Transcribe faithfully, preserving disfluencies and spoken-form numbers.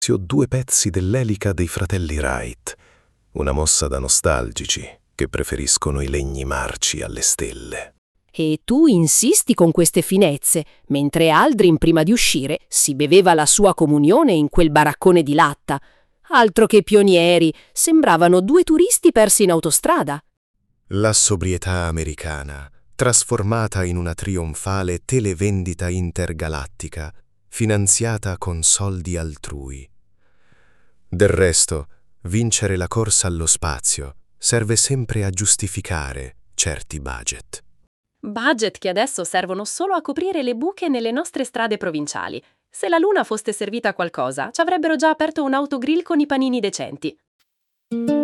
ho due pezzi dell'elica dei fratelli Wright, una mossa da nostalgici che preferiscono i legni marci alle stelle. E tu insisti con queste finezze, mentre Aldrin, prima di uscire, si beveva la sua comunione in quel baraccone di latta. Altro che pionieri, sembravano due turisti persi in autostrada. La sobrietà americana, trasformata in una trionfale televendita intergalattica, finanziata con soldi altrui. Del resto, vincere la corsa allo spazio serve sempre a giustificare certi budget. Budget che adesso servono solo a coprire le buche nelle nostre strade provinciali. Se la Luna fosse servita a qualcosa, ci avrebbero già aperto un autogrill con i panini decenti.